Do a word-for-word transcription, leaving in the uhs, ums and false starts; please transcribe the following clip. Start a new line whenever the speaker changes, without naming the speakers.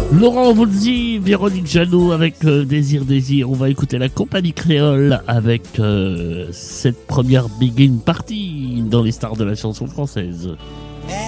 Laurent Voulzy, Véronique Jeannot avec euh, Désir Désir. On va écouter la compagnie créole avec euh, cette première Begin Party dans les stars de la chanson française.